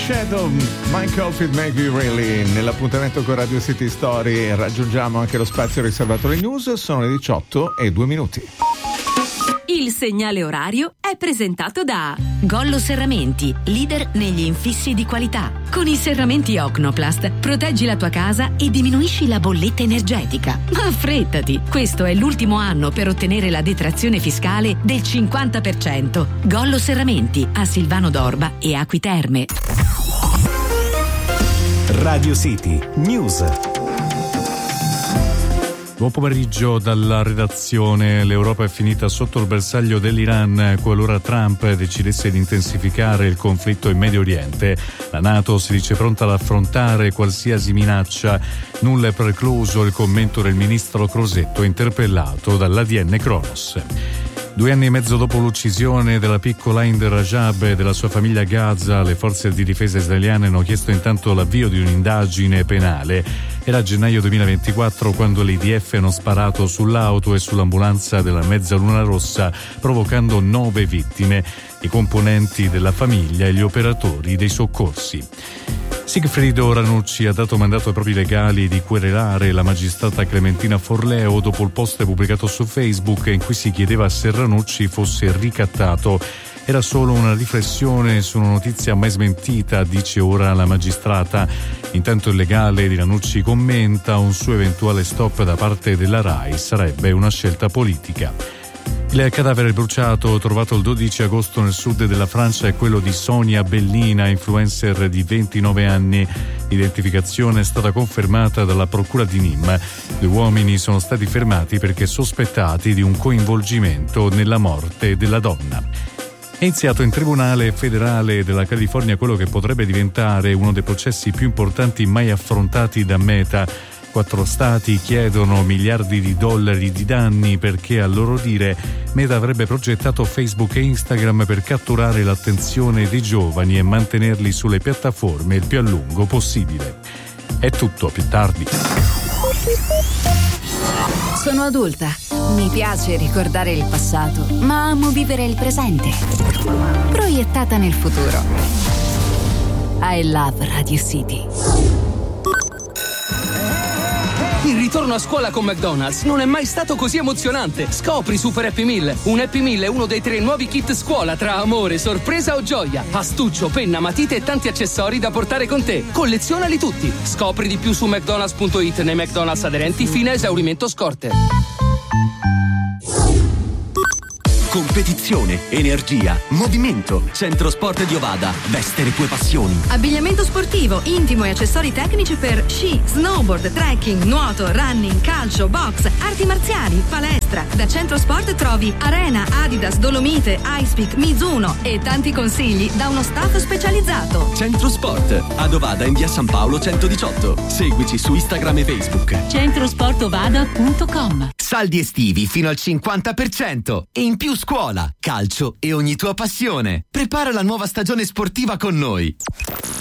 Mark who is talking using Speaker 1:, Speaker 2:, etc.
Speaker 1: Shadow, Mike Oldfield, Make You Really. Nell'appuntamento con Radio City Story raggiungiamo anche lo spazio riservato alle news. Sono le 18:02.
Speaker 2: Il segnale orario è presentato da Gollo Serramenti, leader negli infissi di qualità. Con i serramenti Ocnoplast proteggi la tua casa e diminuisci la bolletta energetica. Ma affrettati, questo è l'ultimo anno per ottenere la detrazione fiscale del 50%. Gollo Serramenti a Silvano d'Orba e Acquiterme.
Speaker 3: Radio City News.
Speaker 4: Buon pomeriggio dalla redazione. L'Europa è finita sotto il bersaglio dell'Iran qualora Trump decidesse di intensificare il conflitto in Medio Oriente. La NATO si dice pronta ad affrontare qualsiasi minaccia. Nulla è precluso il commento del ministro Crosetto interpellato dall'ADN Kronos. 2 anni e mezzo dopo l'uccisione della piccola Hind Rajab e della sua famiglia a Gaza, le forze di difesa israeliane hanno chiesto intanto l'avvio di un'indagine penale. Era gennaio 2024 quando l'IDF hanno sparato sull'auto e sull'ambulanza della Mezzaluna Rossa, provocando 9 vittime, i componenti della famiglia e gli operatori dei soccorsi. Sigfrido Ranucci ha dato mandato ai propri legali di querelare la magistrata Clementina Forleo dopo il post pubblicato su Facebook in cui si chiedeva se Ranucci fosse ricattato. Era solo una riflessione su una notizia mai smentita, dice ora la magistrata. Intanto il legale di Ranucci commenta: un suo eventuale stop da parte della RAI sarebbe una scelta politica. Il cadavere bruciato trovato il 12 agosto nel sud della Francia è quello di Sonia Bellina, influencer di 29 anni. L'identificazione è stata confermata dalla procura di Nîmes. 2 uomini sono stati fermati perché sospettati di un coinvolgimento nella morte della donna. È iniziato in tribunale federale della California quello che potrebbe diventare uno dei processi più importanti mai affrontati da Meta. 4 stati chiedono miliardi di dollari di danni perché, a loro dire, Meta avrebbe progettato Facebook e Instagram per catturare l'attenzione dei giovani e mantenerli sulle piattaforme il più a lungo possibile. È tutto, a più tardi.
Speaker 5: Sono adulta. Mi piace ricordare il passato, ma amo vivere il presente. Proiettata nel futuro. I love Radio City.
Speaker 6: Il ritorno a scuola con McDonald's non è mai stato così emozionante. Scopri Super Happy Meal. Un Happy Meal è uno dei 3 nuovi kit scuola tra amore, sorpresa o gioia. Astuccio, penna, matite e tanti accessori da portare con te. Collezionali tutti. Scopri di più su McDonald's.it nei McDonald's aderenti fino a esaurimento scorte.
Speaker 3: Competizione, energia, movimento. Centro Sport di Ovada. Veste le tue passioni.
Speaker 7: Abbigliamento sportivo, intimo e accessori tecnici per sci, snowboard, trekking, nuoto, running, calcio, box, arti marziali, palestra. Da Centro Sport trovi Arena, Adidas, Dolomite, Icepeak, Mizuno e tanti consigli da uno staff specializzato.
Speaker 3: Centro Sport, ad Ovada in via San Paolo 118. Seguici su Instagram e Facebook.
Speaker 2: centrosportovada.com.
Speaker 8: Saldi estivi fino al 50% e in più scuola, calcio e ogni tua passione. Prepara la nuova stagione sportiva con noi.